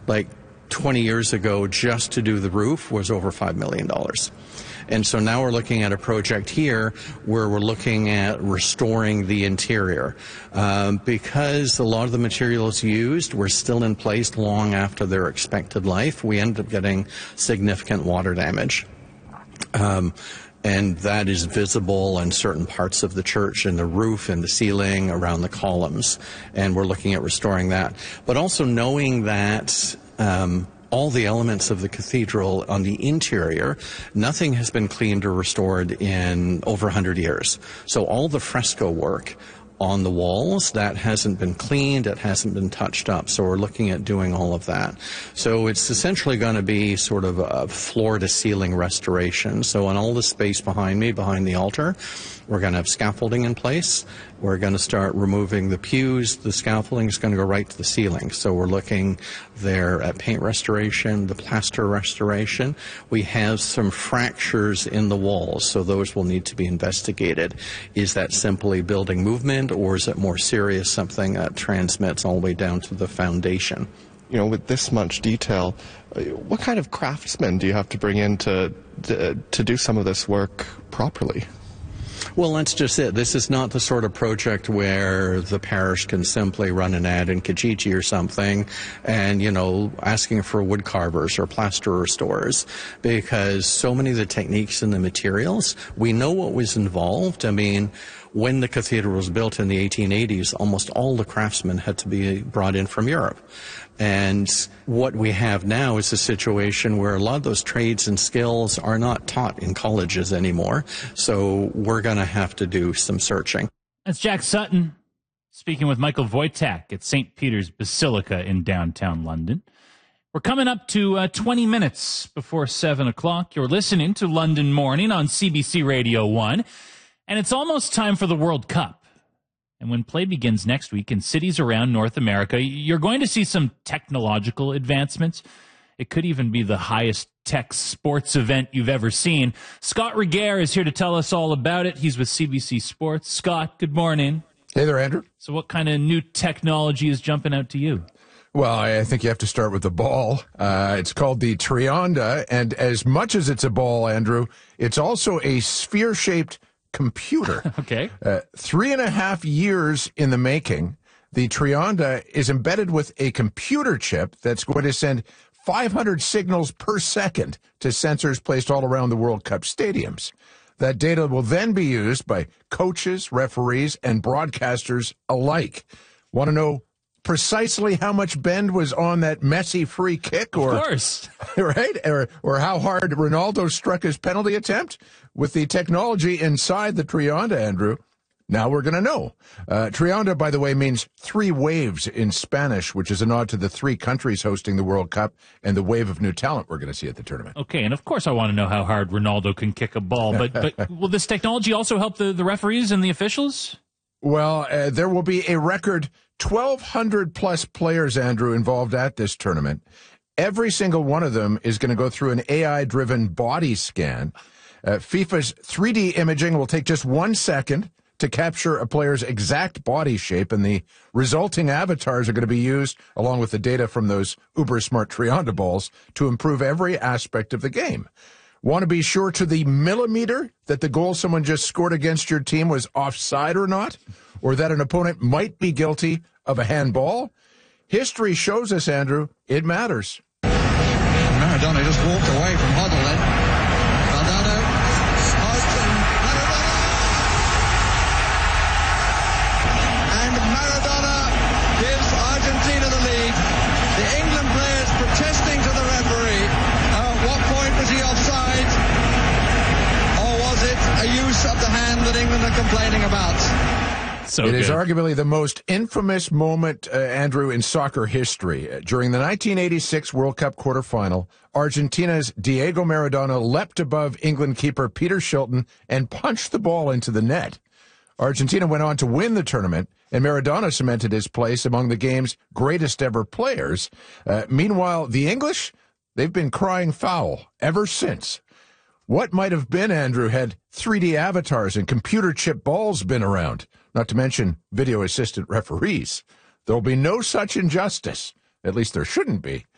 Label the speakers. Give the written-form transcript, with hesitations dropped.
Speaker 1: Like 20 years ago, just to do the roof was over $5 million. And so now we're looking at a project here where we're looking at restoring the interior. Because a lot of the materials used were still in place long after their expected life, we ended up getting significant water damage. And that is visible in certain parts of the church, in the roof, in the ceiling, around the columns. And we're looking at restoring that. But also knowing that all the elements of the cathedral on the interior, nothing has been cleaned or restored in over 100 years. So all the fresco work on the walls, that hasn't been cleaned, it hasn't been touched up. So we're looking at doing all of that. So it's essentially going to be sort of a floor-to-ceiling restoration. So on all the space behind me, behind the altar, we're going to have scaffolding in place. We're going to start removing the pews. The scaffolding is going to go right to the ceiling. So we're looking there at paint restoration, the plaster restoration. We have some fractures in the walls, so those will need to be investigated. Is that simply building movement, or is it more serious, something that transmits all the way down to the foundation?
Speaker 2: You know, with this much detail, what kind of craftsmen do you have to bring in to do some of this work properly?
Speaker 1: Well, that's just it. This is not the sort of project where the parish can simply run an ad in Kijiji or something and, you know, asking for wood carvers or plaster restorers, because so many of the techniques and the materials, we know what was involved. I mean, when the cathedral was built in the 1880s, almost all the craftsmen had to be brought in from Europe. And what we have now is a situation where a lot of those trades and skills are not taught in colleges anymore. So we're going to have to do some searching.
Speaker 3: That's Jack Sutton speaking with Michael Wojtak at St. Peter's Basilica in downtown London. We're coming up to 20 minutes before 7 o'clock. You're listening to London Morning on CBC Radio 1. And it's almost time for the World Cup. And when play begins next week in cities around North America, you're going to see some technological advancements. It could even be the highest tech sports event you've ever seen. Scott Regehr is here to tell us all about it. He's with CBC Sports. Scott, good morning.
Speaker 4: Hey there, Andrew.
Speaker 3: So what kind of new technology is jumping out to you?
Speaker 4: Well, I think you have to start with the ball. It's called the Trionda, and as much as it's a ball, Andrew, it's also a sphere-shaped computer.
Speaker 3: Okay.
Speaker 4: 3.5 years in the making. The Trionda is embedded with a computer chip that's going to send 500 signals per second to sensors placed all around the World Cup stadiums. That data will then be used by coaches, referees, and broadcasters alike. Want to know precisely how much bend was on that Messi free kick?
Speaker 3: Of course.
Speaker 4: Right? Or how hard Ronaldo struck his penalty attempt? With the technology inside the Trionda, Andrew, now we're going to know. Trionda, by the way, means three waves in Spanish, which is a nod to the three countries hosting the World Cup and the wave of new talent we're going to see at the tournament.
Speaker 3: Okay, and of course I want to know how hard Ronaldo can kick a ball, but will this technology also help the referees and the officials?
Speaker 4: Well, there will be a record 1,200-plus players, Andrew, involved at this tournament. Every single one of them is going to go through an AI-driven body scan. FIFA's 3D imaging will take just 1 second to capture a player's exact body shape, and the resulting avatars are going to be used, along with the data from those uber-smart Trionda balls, to improve every aspect of the game. Want to be sure to the millimeter that the goal someone just scored against your team was offside or not, or that an opponent might be guilty of a handball? History shows us, Andrew, it matters.
Speaker 5: Maradona just walked away from Hoddle then. Valdano, Maradona! And Maradona gives Argentina the lead. The England players protesting to the referee. At what point was he offside? Or was it a use of the hand that England are complaining about?
Speaker 4: It is arguably the most infamous moment, Andrew, in soccer history. During the 1986 World Cup quarterfinal, Argentina's Diego Maradona leapt above England keeper Peter Shilton and punched the ball into the net. Argentina went on to win the tournament, and Maradona cemented his place among the game's greatest ever players. Meanwhile, the English, they've been crying foul ever since. What might have been, Andrew, had 3D avatars and computer chip balls been around? Not to mention video assistant referees. There'll be no such injustice. At least there shouldn't be.